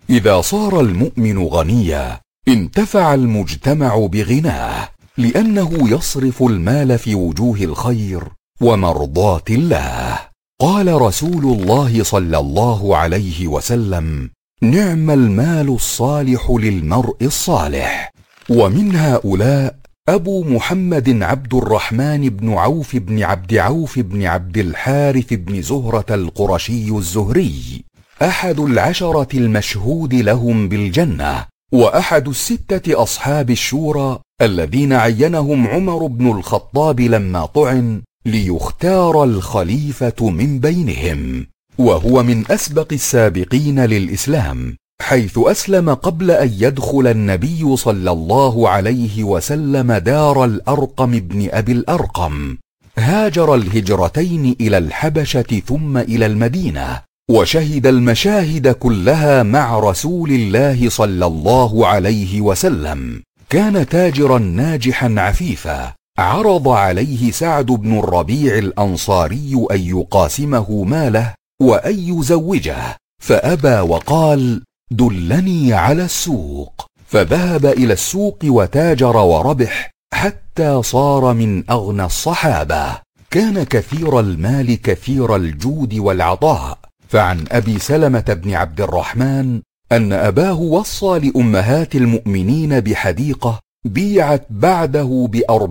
إذا صار المؤمن غنيا انتفع المجتمع بغناه، لأنه يصرف المال في وجوه الخير ومرضاة الله. قال رسول الله صلى الله عليه وسلم: نعم المال الصالح للمرء الصالح. ومن هؤلاء أبو محمد عبد الرحمن بن عوف بن عبد عوف بن عبد الحارث بن زهرة القرشي الزهري، أحد العشرة المشهود لهم بالجنة، وأحد الستة أصحاب الشورى الذين عينهم عمر بن الخطاب لما طعن ليختار الخليفة من بينهم، وهو من أسبق السابقين للإسلام، حيث أسلم قبل أن يدخل النبي صلى الله عليه وسلم دار الأرقم بن أبي الأرقم. هاجر الهجرتين إلى الحبشة ثم إلى المدينة، وشهد المشاهد كلها مع رسول الله صلى الله عليه وسلم. كان تاجرا ناجحا عفيفا، عرض عليه سعد بن الربيع الأنصاري أن يقاسمه ماله وأن يزوجه، فأبى وقال: دلني على السوق. فذهب إلى السوق وتاجر وربح حتى صار من أغنى الصحابة. كان كثير المال كثير الجود والعطاء. فعن أبي سلمة بن عبد الرحمن أن أباه وصى لأمهات المؤمنين بحديقة بيعت بعده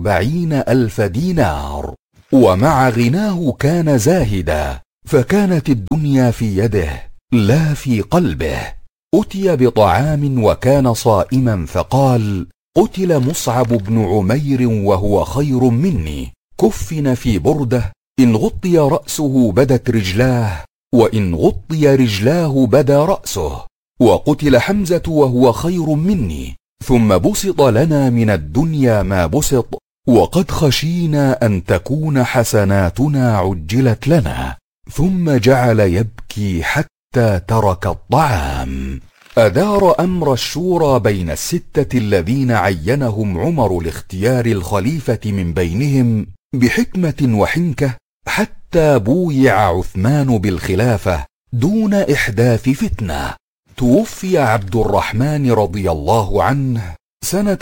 ب40,000 دينار، ومع غناه كان زاهدا، فكانت الدنيا في يده لا في قلبه. أتي بطعام وكان صائما فقال: قتل مصعب بن عمير وهو خير مني، كفن في برده، إن غطي رأسه بدت رجلاه، وإن غطي رجلاه بدا رأسه. وقتل حمزة وهو خير مني، ثم بسط لنا من الدنيا ما بسط، وقد خشينا أن تكون حسناتنا عجلت لنا. ثم جعل يبكي حتى ترك الطعام. أدار أمر الشورى بين الستة الذين عينهم عمر لاختيار الخليفة من بينهم بحكمة وحنكة، حتى بويع عثمان بالخلافة دون إحداث فتنة. توفي عبد الرحمن رضي الله عنه سنة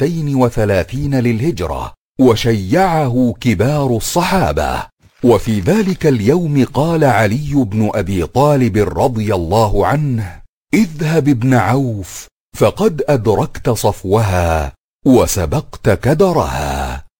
32 للهجرة، وشيعه كبار الصحابة. وفي ذلك اليوم قال علي بن أبي طالب رضي الله عنه: اذهب ابن عوف، فقد أدركت صفوها وسبقت كدرها.